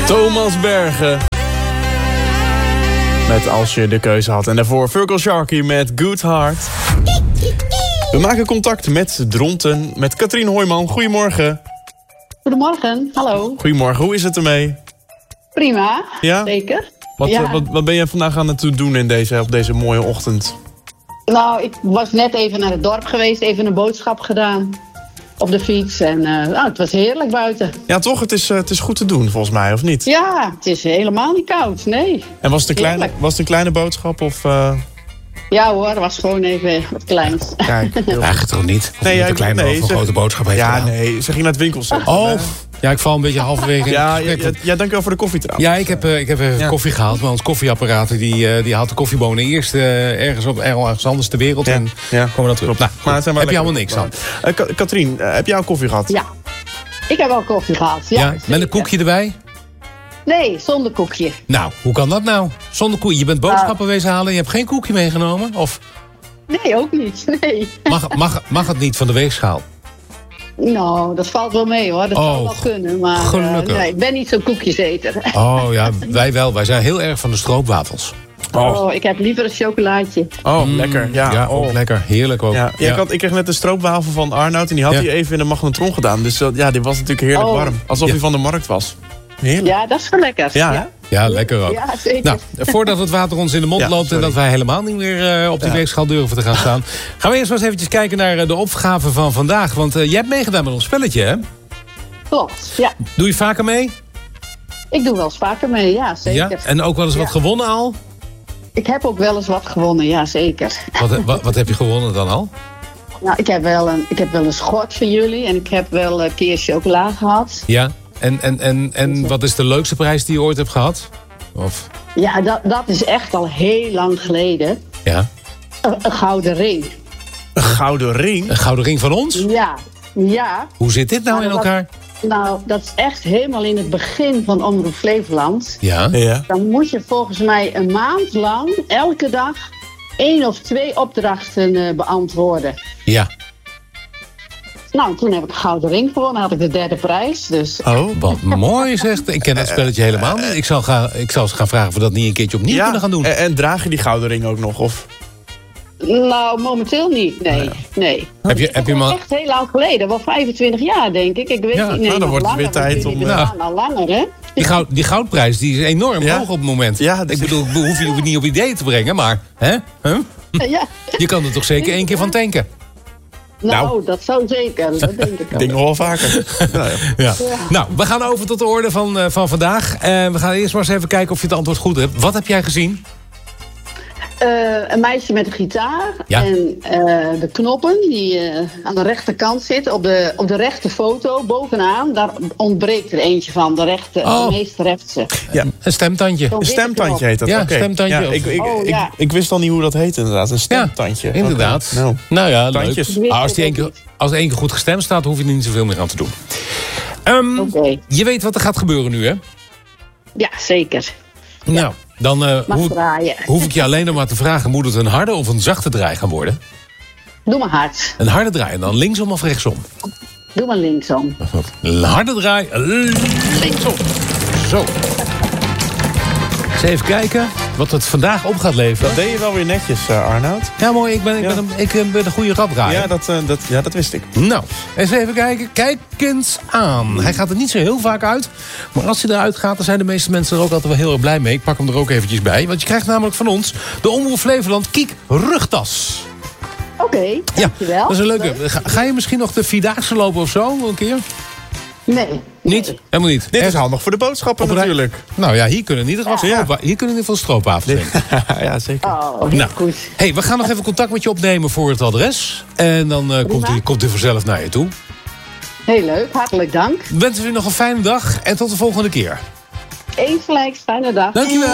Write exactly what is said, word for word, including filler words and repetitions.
Thomas Bergen. Met Als je de keuze had. En daarvoor Virgil Sharkey met Good Heart. We maken contact met Dronten, met Katrien Hooijman. Goedemorgen. Goedemorgen, hallo. Goedemorgen, hoe is het ermee? Prima, ja? zeker. Wat, ja. wat, wat ben je vandaag aan het doen in deze, op deze mooie ochtend? Nou, ik was net even naar het dorp geweest, even een boodschap gedaan op de fiets. En uh, nou, het was heerlijk buiten. Ja, toch? Het is, uh, het is goed te doen, volgens mij, of niet? Ja, het is helemaal niet koud, nee. En was het een kleine, was het een kleine boodschap, of... Uh... Ja hoor, het was gewoon even wat kleins. Kijk, eigenlijk toch niet? Of nee, niet een kleine nee, of een zeg, grote boodschap heeft Ja, gedaan. nee, ze ging naar het winkelcentrum. Oh, ja, ik val een beetje halverwege. Ja, ja, ja, ja, dankjewel voor de koffie trouwens. Ja, ik heb, uh, ik heb even ja. koffie gehaald. Maar ons koffieapparaat die, uh, die haalt de koffiebonen eerst uh, ergens op ergens anders ter wereld. Ja. En ja. komen we dan terug. Nou, maar heb je allemaal niks aan. Uh, Katrien, uh, heb jij al koffie gehad? Ja, ik heb al koffie gehad. Ja, ja, met een koekje erbij? Nee, zonder koekje. Nou, hoe kan dat nou? Zonder koekje. Je bent boodschappen uh, wezen halen en je hebt geen koekje meegenomen? Of... Nee, ook niet. Nee. Mag, mag, mag het niet van de weegschaal? Nou, dat valt wel mee hoor. Dat oh, zou wel kunnen. Maar gelukkig. Uh, nee, ik ben niet zo'n koekjeseter. Oh ja, wij wel. Wij zijn heel erg van de stroopwafels. Oh, oh ik heb liever een chocolaatje. Oh, mm, lekker. Ja, ja oh. ook lekker. Heerlijk ook. Ja, ja, ja. Ik, had, ik kreeg net een stroopwafel van Arnoud en die had ja. hij even in de magnetron gedaan. Dus uh, ja, die was natuurlijk heerlijk oh. warm. Alsof hij ja. van de markt was. Heerlijk. Ja, dat is wel lekker. Ja, ja. ja lekker ook. Ja, zeker. Nou, voordat het water ons in de mond ja, loopt... sorry. en dat wij helemaal niet meer uh, op die ja. weegschaal durven te gaan staan... gaan we eerst maar eens eventjes kijken naar uh, de opgave van vandaag. Want uh, jij hebt meegedaan met ons spelletje, hè? Klopt, ja. Doe je vaker mee? Ik doe wel eens vaker mee, ja, zeker. Ja? En ook wel eens ja. wat gewonnen al? Ik heb ook wel eens wat gewonnen, ja, zeker. Wat, wat, wat heb je gewonnen dan al? Nou, ik heb wel een, ik heb wel een schort voor jullie... en ik heb wel een keer chocola gehad. Ja, en, en, en, en wat is de leukste prijs die je ooit hebt gehad? Of? Ja, dat, dat is echt al heel lang geleden. Ja. Een, een gouden ring. Een gouden ring? Een gouden ring van ons? Ja, ja. Hoe zit dit nou, nou in elkaar? Dat, nou, dat is echt helemaal in het begin van Omroep Flevoland. Ja. ja. Dan moet je volgens mij een maand lang, elke dag... één of twee opdrachten uh, beantwoorden. Ja. Nou, toen heb ik een gouden ring gewonnen, had ik de derde prijs. Dus. Oh, wat mooi zegt. Ik ken dat spelletje helemaal niet. Ik zal, gaan, ik zal ze gaan vragen of we dat niet een keertje opnieuw ja, kunnen gaan doen. En, en draag je die gouden ring ook nog? Of? Nou, momenteel niet, nee. Oh ja. nee. Heb je, heb je maar... echt heel lang geleden, wel vijfentwintig jaar denk ik. Ik weet ja, niet, nee, nou, dan wordt het weer tijd om... Die uh... gaan al langer, hè? Die, goud, die goudprijs die is enorm ja? hoog op het moment. Ja, dus... Ik bedoel, hoef je niet op ideeën te brengen, maar... Hè? Huh? Ja. Je kan er toch zeker één keer van tanken? Nou, nou, dat zou zeker. Dat denk ik ook. Ik denk nog wel vaker. nou, ja. Ja. Ja. Nou, we gaan over tot de orde van, uh, van vandaag. Uh, we gaan eerst maar eens even kijken of je het antwoord goed hebt. Wat heb jij gezien? Uh, een meisje met een gitaar. Ja. En uh, de knoppen die uh, aan de rechterkant zitten. Op de, op de rechte foto, bovenaan. Daar ontbreekt er eentje van. De, rechte, oh. de meest rechtse. Ja. Een stemtandje. Een stemtandje heet dat? Ja, okay. stemtandje. Ja, ik, ik, oh, ja. ik, ik wist al niet hoe dat heet inderdaad. Een stemtandje. Ja, inderdaad. Okay. Nou. nou ja, Tandjes. leuk. Als die één keer, als één keer goed gestemd staat, hoef je er niet zoveel meer aan te doen. Um, okay. Je weet wat er gaat gebeuren nu, hè? Ja, zeker. Nou, ja. dan uh, hoef, hoef ik je alleen nog maar te vragen... moet het een harde of een zachte draai gaan worden? Doe maar hard. Een harde draai, dan linksom of rechtsom? Doe maar linksom. Een harde draai, linksom. Zo. Eens even kijken wat het vandaag op gaat leveren. Dat deed je wel weer netjes, uh, Arnoud. Ja, mooi. Ik ben, ik ja. ben, een, ik ben een goede raddraaier. Ja dat, uh, dat, ja, dat wist ik. Nou, eens even kijken. Kijk eens aan. Hij gaat er niet zo heel vaak uit. Maar als hij eruit gaat, dan zijn de meeste mensen er ook altijd wel heel erg blij mee. Ik pak hem er ook eventjes bij. Want je krijgt namelijk van ons de Omroep Flevoland Kiek rugtas. Oké, okay, dankjewel. Ja, dat is een leuke. Ga, ga je misschien nog de Vierdaagse lopen of zo een keer? Nee. Niet? Nee. Helemaal niet. Dit Echt? is handig voor de boodschappen Op natuurlijk. Nou ja, hier kunnen in ieder geval, ja. stroop, hier kunnen in ieder geval stroopwafels in. Ja, zeker. Oh, heel nou, goed. Hey, we gaan nog even contact met je opnemen voor het adres. En dan uh, komt hij komt vanzelf naar je toe. Heel leuk, hartelijk dank. We wensen u nog een fijne dag en tot de volgende keer. Eens gelijk, fijne dag. Dankjewel.